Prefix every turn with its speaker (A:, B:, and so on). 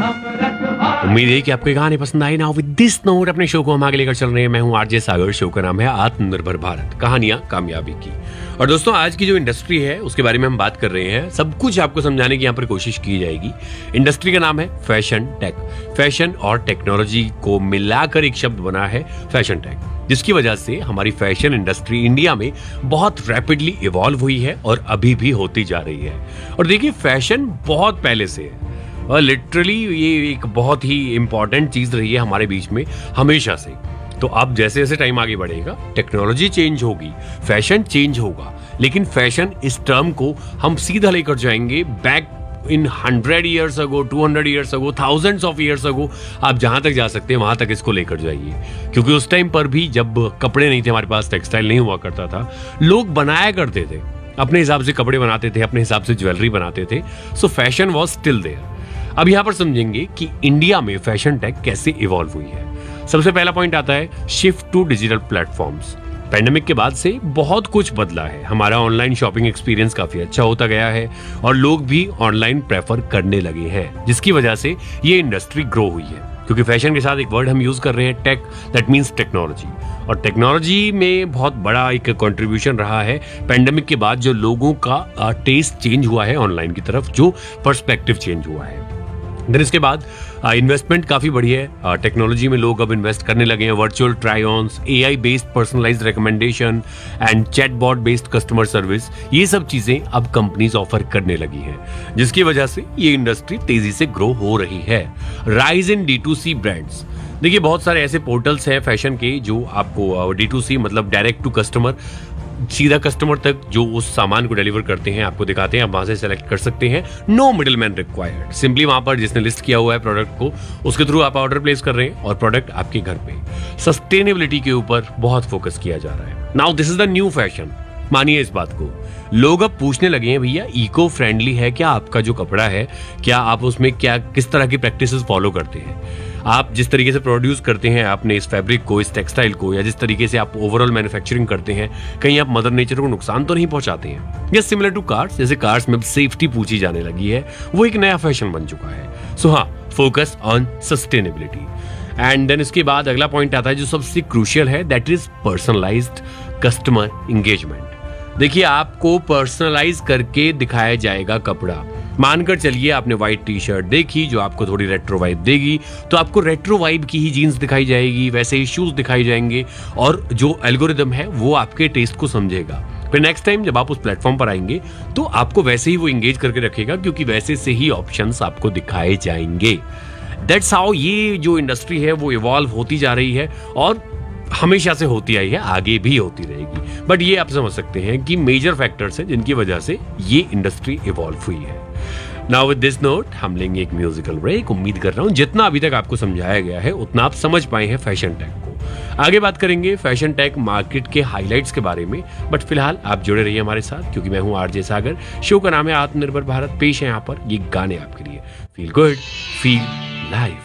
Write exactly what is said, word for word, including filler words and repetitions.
A: उम्मीद है कि आपको गाने पसंद आए ना। विद दिस नोट अपने शो को हम आगे लेकर चल रहे हैं। मैं हूं आरजे सागर, शो का नाम है आत्मनिर्भर भारत, कहानियां कामयाबी की। और दोस्तों, आज की जो इंडस्ट्री है उसके बारे में हम बात कर रहे हैं। सब कुछ आपको समझाने की यहाँ पर कोशिश की जाएगी। इंडस्ट्री का नाम है फैशन टेक। फैशन और टेक्नोलॉजी को मिलाकर एक शब्द बना है फैशन टेक, जिसकी वजह से हमारी फैशन इंडस्ट्री इंडिया में बहुत रैपिडली इवॉल्व हुई है और अभी भी होती जा रही है। और देखिए, फैशन बहुत पहले से है और लिटरली ये एक बहुत ही इंपॉर्टेंट चीज रही है हमारे बीच में हमेशा से। तो अब जैसे जैसे टाइम आगे बढ़ेगा, टेक्नोलॉजी चेंज होगी, फैशन चेंज होगा, लेकिन फैशन इस टर्म को हम सीधा लेकर जाएंगे back in hundred years ago, two hundred years ago, thousands of years ago. आप जहां तक जा सकते हैं वहां तक इसको लेकर जाइए, क्योंकि उस टाइम पर भी जब कपड़े नहीं थे हमारे पास, टेक्सटाइल नहीं हुआ करता था, लोग बनाया करते थे, अपने हिसाब से कपड़े बनाते थे, अपने हिसाब से ज्वेलरी बनाते थे। सो फैशन वॉज स्टिल देयर। अब यहां पर समझेंगे कि इंडिया में फैशन टेक कैसे इवॉल्व हुई है। सबसे पहला पॉइंट आता है shift to digital platforms. Pandemic के बाद से बहुत कुछ बदला है। हमारा ऑनलाइन शॉपिंग एक्सपीरियंस काफी अच्छा होता गया है और लोग भी ऑनलाइन प्रेफर करने लगे हैं, जिसकी वजह से ये इंडस्ट्री ग्रो हुई है। क्योंकि फैशन के साथ एक वर्ड हम यूज कर रहे हैं, टेक, दैट मीन्स टेक्नोलॉजी। और टेक्नोलॉजी में बहुत बड़ा एक कंट्रीब्यूशन रहा है पैंडेमिक के बाद, जो लोगों का टेस्ट चेंज हुआ है ऑनलाइन की तरफ, जो पर्सपेक्टिव चेंज हुआ है। देन इसके बाद इन्वेस्टमेंट काफी बढ़ी है टेक्नोलॉजी में। लोग अब इन्वेस्ट करने लगे हैं। Virtual try ऑन्स, AI based personalised recommendation and chatbot based customer service, ये सब चीजें अब कंपनीज ऑफर करने लगी हैं, जिसकी वजह से ये इंडस्ट्री तेजी से ग्रो हो रही है। Rise in D to C brands. देखिए, बहुत सारे ऐसे पोर्टल्स हैं फैशन के जो आपको डी टू सी मतलब डायरेक्ट टू कस्टमर, सीधा कस्टमर तक जो उस सामान को डिलीवर करते हैं, आपको दिखाते हैं, आप वहां से सेलेक्ट कर सकते हैं। No middle man required. Simply वहां पर जिसने लिस्ट किया हुआ है प्रोडक्ट को, उसके थ्रू आप ऑर्डर प्लेस कर रहे हैं और प्रोडक्ट आपके घर पे। सस्टेनेबिलिटी के ऊपर बहुत फोकस किया जा रहा है। Now this is the new fashion. मानिए इस बात को, लोग अब पूछने लगे हैं, भैया इको फ्रेंडली है क्या आपका जो कपड़ा है? क्या आप उसमें क्या किस तरह की प्रैक्टिसेस फॉलो करते हैं? आप जिस तरीके से प्रोड्यूस करते हैं आपने इस फैब्रिक को, इस टेक्सटाइल को, या जिस तरीके से आप ओवरऑल मैन्युफैक्चरिंग करते हैं, कहीं आप मदर नेचर को नुकसान तो नहीं पहुंचाते हैं? या सिमिलर टू कार्स, जैसे कार्स में सेफ्टी पूछी जाने लगी है, वो एक नया फैशन बन चुका है। सो हाँ, focus on sustainability. And then इसके बाद अगला पॉइंट आता है जो सबसे क्रूशियल है, that is personalised customer engagement. देखिए, आपको पर्सनलाइज करके दिखाया जाएगा कपड़ा। मानकर चलिए आपने व्हाइट टी शर्ट देखी जो आपको थोड़ी रेट्रो वाइब देगी, तो आपको रेट्रो वाइब की ही जीन्स दिखाई जाएगी, वैसे ही शूज दिखाई जाएंगे, और जो एल्गोरिदम है वो आपके टेस्ट को समझेगा। फिर नेक्स्ट टाइम जब आप उस प्लेटफॉर्म पर आएंगे तो आपको वैसे ही वो एंगेज करके रखेगा, क्योंकि वैसे से ही ऑप्शंस आपको दिखाए जाएंगे। दैट्स हाउ ये जो इंडस्ट्री है वो इवॉल्व होती जा रही है और हमेशा से होती आई है, आगे भी होती रहेगी। बट ये आप समझ सकते हैं कि मेजर फैक्टर्स हैं जिनकी वजह से ये इंडस्ट्री इवॉल्व हुई है। नाउ विद दिस नोट हम लेंगे एक म्यूजिकल ब्रेक। उम्मीद कर रहा हूं जितना अभी तक आपको समझाया गया है उतना आप समझ पाए हैं फैशन टेक को। आगे बात करेंगे फैशन टेक मार्केट के हाइलाइट्स के बारे में, बट फिलहाल आप जुड़े रहिए हमारे साथ, क्योंकि मैं हूं आरजे सागर, शो का नाम है आत्मनिर्भर भारत। पेश है यहाँ पर ये गाने आपके लिए। Feel good, feel live.